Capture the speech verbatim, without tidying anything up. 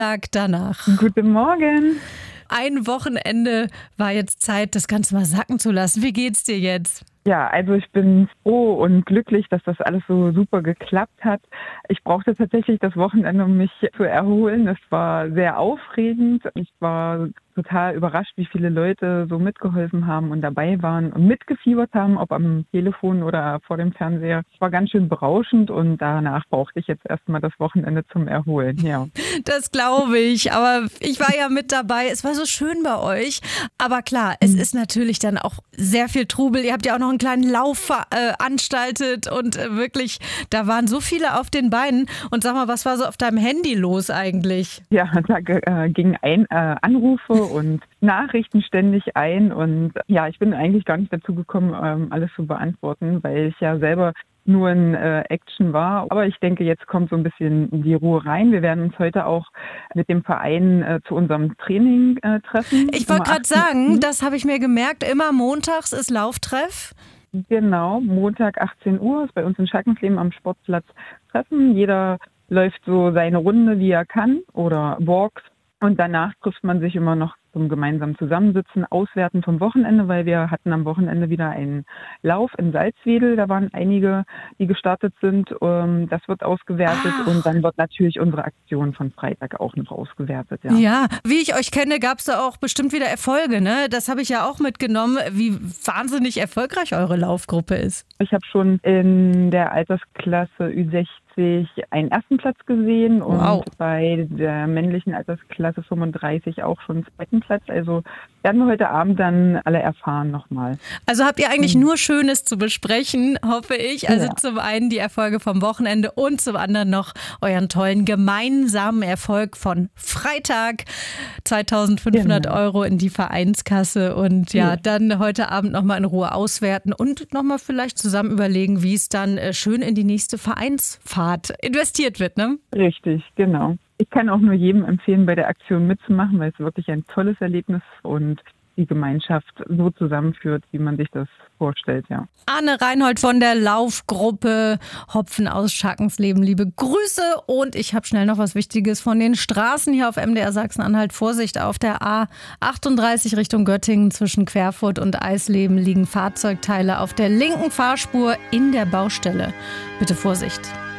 Tag danach. Guten Morgen. Ein Wochenende war jetzt Zeit, das Ganze mal sacken zu lassen. Wie geht's dir jetzt? Ja, also ich bin froh und glücklich, dass das alles so super geklappt hat. Ich brauchte tatsächlich das Wochenende, um mich zu erholen. Es war sehr aufregend. Ich war total überrascht, wie viele Leute so mitgeholfen haben und dabei waren und mitgefiebert haben, ob am Telefon oder vor dem Fernseher. Es war ganz schön berauschend und danach brauchte ich jetzt erstmal das Wochenende zum Erholen. Ja. Das glaube ich, aber ich war ja mit dabei. Es war so schön bei euch. Aber klar, es ist natürlich dann auch sehr viel Trubel. Ihr habt ja auch noch einen kleinen Lauf veranstaltet und äh, wirklich, da waren so viele auf den Beinen. Und sag mal, was war so auf deinem Handy los eigentlich? Ja, da äh, gingen ein, äh, Anrufe und Nachrichten ständig ein und ja, ich bin eigentlich gar nicht dazu gekommen, ähm, alles zu beantworten, weil ich ja selber nur in äh, Action war. Aber ich denke, jetzt kommt so ein bisschen die Ruhe rein. Wir werden uns heute auch mit dem Verein äh, zu unserem Training äh, treffen. Ich wollte gerade sagen, das habe ich mir gemerkt, immer montags ist Lauftreff. Genau, Montag achtzehn Uhr ist bei uns in Schalkenflehm am Sportplatz Treffen. Jeder läuft so seine Runde, wie er kann oder Walks. Und danach trifft man sich immer noch zum gemeinsamen Zusammensitzen, Auswerten vom Wochenende, weil wir hatten am Wochenende wieder einen Lauf in Salzwedel. Da waren einige, die gestartet sind. Das wird ausgewertet Ach. und dann wird natürlich unsere Aktion von Freitag auch noch ausgewertet. Ja, ja, wie ich euch kenne, gab es da auch bestimmt wieder Erfolge, ne? Das habe ich ja auch mitgenommen, wie wahnsinnig erfolgreich eure Laufgruppe ist. Ich habe schon in der Altersklasse Ü sechzig einen ersten Platz gesehen und wow. bei der männlichen Altersklasse fünfunddreißig auch schon einen zweiten Platz. Also werden wir heute Abend dann alle erfahren nochmal. Also habt ihr eigentlich mhm. nur Schönes zu besprechen, hoffe ich. Also ja. zum einen die Erfolge vom Wochenende und zum anderen noch euren tollen gemeinsamen Erfolg von Freitag. zweitausendfünfhundert genau. Euro in die Vereinskasse und ja, ja. dann heute Abend nochmal in Ruhe auswerten und nochmal vielleicht zusammen überlegen, wie es dann schön in die nächste Vereinsfahrt investiert wird, ne? Richtig, genau. Ich kann auch nur jedem empfehlen, bei der Aktion mitzumachen, weil es wirklich ein tolles Erlebnis und die Gemeinschaft so zusammenführt, wie man sich das vorstellt, ja. Anne Reinhold von der Laufgruppe Hopfen aus Schalkenflehm, liebe Grüße und ich habe schnell noch was Wichtiges von den Straßen hier auf M D R Sachsen-Anhalt. Vorsicht, auf der A achtunddreißig Richtung Göttingen zwischen Querfurt und Eisleben liegen Fahrzeugteile auf der linken Fahrspur in der Baustelle. Bitte Vorsicht.